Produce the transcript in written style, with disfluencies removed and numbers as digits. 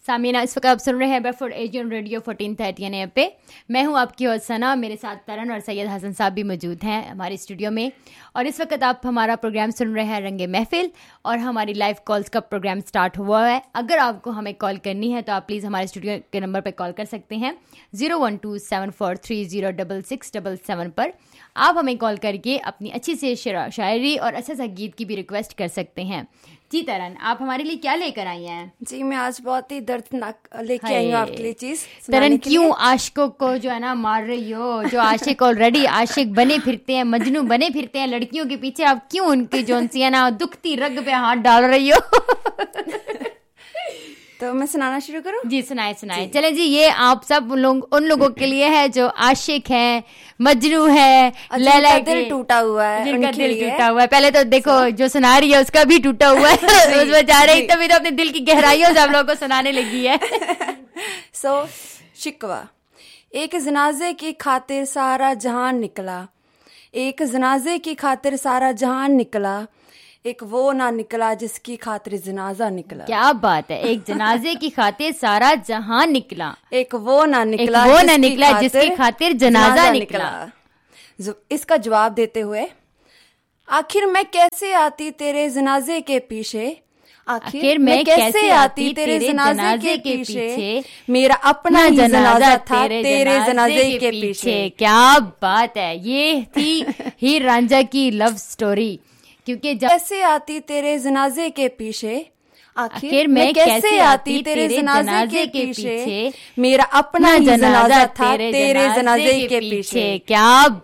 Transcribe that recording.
सामीना, इस वक्त आप सुन रहे हैं बेफोर्ड एजियन रेडियो 1430 AM पे। मैं हूं आपकी होस्ट सना, मेरे साथ तरन और सैयद हसन साहब भी मौजूद हैं हमारे स्टूडियो में। और इस वक्त आप हमारा प्रोग्राम सुन रहे हैं रंगे महफिल, और हमारी लाइव कॉल्स का प्रोग्राम स्टार्ट हुआ है। अगर आपको हमें कॉल करनी है तो आप प्लीज़ हमारे स्टूडियो के नंबर पर कॉल कर सकते हैं 01274306677 पर। आप हमें कॉल करके अपनी अच्छी से शायरी और अच्छा सा गीत की भी रिक्वेस्ट कर सकते हैं। जी तरन, आप हमारे लिए क्या लेकर आई हैं? जी मैं आज बहुत ही दर्दनाक लेके आई हूँ आपके लिए चीज। तरन, क्यों आशिकों को जो है ना मार रही हो? जो आशिक ऑलरेडी आशिक बने फिरते हैं, मजनू बने फिरते हैं लड़कियों के पीछे, आप क्यों उनकी जो सी है ना दुखती रग पे हाथ डाल रही हो? तो मैं सुनाना शुरू करूं? जी सुनाए सुनाए। चले जी, ये आप सब लोग उन लोगों के लिए है जो आशिक हैं, मजनू है, जिनका दिल टूटा हुआ है, जिनका दिल टूटा हुआ है। पहले तो देखो जो सुना रही है उसका भी टूटा हुआ है उस बेचारे तभी तो अपने दिल की गहराइयों से आप लोगों को सुनाने लगी है। शिकवा। एक जनाजे की खातिर सारा जहान निकला, एक जनाजे की खातिर सारा जहान निकला, एक वो ना निकला जिसकी खातिर जनाजा निकला। क्या बात है, एक जनाजे की खातिर सारा जहां निकला, एक वो ना निकला जिसकी खातिर जनाजा निकला। इसका जवाब देते हुए, आखिर मैं कैसे आती तेरे जनाजे के पीछे, आखिर मैं कैसे आती तेरे जनाजे के पीछे, मेरा अपना जनाजा था तेरे जनाजे के पीछे। क्या बात है, ये थी हीर रांझा की लव स्टोरी। क्योंकि कैसे आती तेरे जनाजे के पीछे, आखिर मैं कैसे आती तेरे जनाजे के पीछे, मेरा अपना जनाजा था तेरे जनाजे के पीछे। क्या